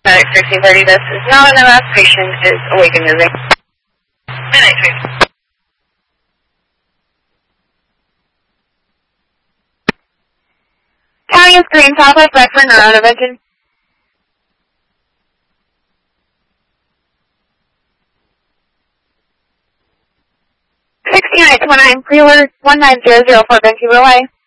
1630, this is not an MS. Patient is awake and moving. Midnight 3. County of Green, Southwest Redford, neurointervention. 16-19, pre-order 1900 for Vancouver Way.